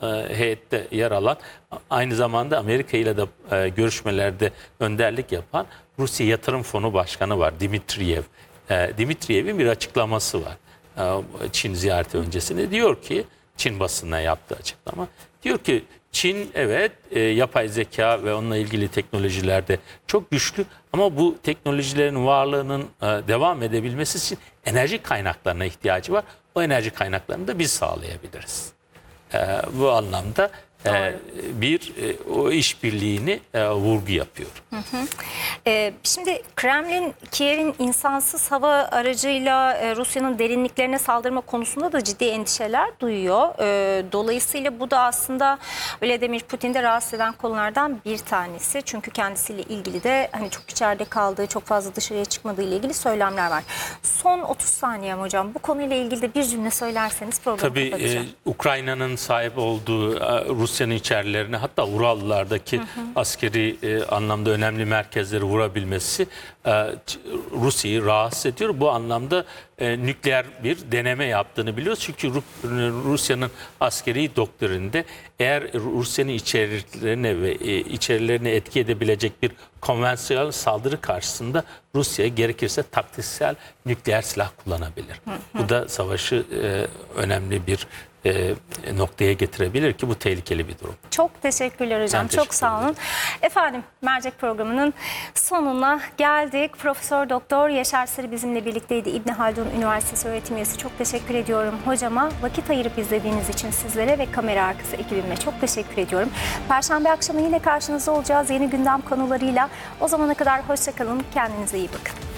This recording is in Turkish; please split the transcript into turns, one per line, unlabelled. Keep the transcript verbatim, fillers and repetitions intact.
e, heyette yer alan, aynı zamanda Amerika ile de e, görüşmelerde önderlik yapan Rusya Yatırım Fonu Başkanı var, Dimitriyev. E, Dimitriyev'in bir açıklaması var. E, Çin ziyareti öncesinde diyor ki, Çin basınına yaptığı açıklama, diyor ki Çin evet e, yapay zeka ve onunla ilgili teknolojilerde çok güçlü ama bu teknolojilerin varlığının e, devam edebilmesi için enerji kaynaklarına ihtiyacı var. O enerji kaynaklarını da biz sağlayabiliriz. E, bu anlamda e, bir e, o işbirliğini e, vurgu yapıyor.
Hı hı. Ee, şimdi Kremlin, Kiev'in insansız hava aracıyla e, Rusya'nın derinliklerine saldırma konusunda da ciddi endişeler duyuyor. E, dolayısıyla bu da aslında Vladimir Putin'de rahatsız eden konulardan bir tanesi. Çünkü kendisiyle ilgili de hani çok içeride kaldığı, çok fazla dışarıya çıkmadığı ile ilgili söylemler var. Son otuz saniyem hocam. Bu konuyla ilgili de bir cümle söylerseniz programı
Tabii
kapatacağım.
e, Ukrayna'nın sahip olduğu e, Rusya'nın içerilerine, hatta Urallardaki hı hı. askeri e, anlamda önemli merkezleri vurabilmesi e, Rusya'yı rahatsız ediyor. Bu anlamda e, nükleer bir deneme yaptığını biliyoruz. Çünkü Rusya'nın askeri doktrininde eğer Rusya'nın içerilerine ve e, içerilerine etki edebilecek bir konvansiyonel saldırı karşısında Rusya gerekirse taktiksel nükleer silah kullanabilir. Hı hı. Bu da savaşı e, önemli bir E, noktaya getirebilir ki bu tehlikeli bir durum.
Çok teşekkürler hocam.
Teşekkür
Çok sağ olun. Efendim, Mercek programının sonuna geldik. Profesör Doktor Yaşar Sarı bizimle birlikteydi. İbni Haldun Üniversitesi öğretim üyesi. Çok teşekkür ediyorum hocama. Vakit ayırıp izlediğiniz için sizlere ve kamera arkası ekibime çok teşekkür ediyorum. Perşembe akşamı yine karşınızda olacağız yeni gündem konularıyla. O zamana kadar hoşça kalın. Kendinize iyi bakın.